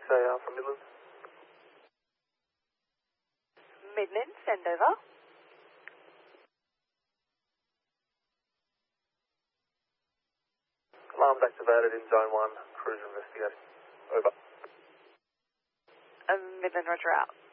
6AR from Midland. Midland, send over. Alarms activated in Zone 1, cruiser investigating. Over. Midland, roger out.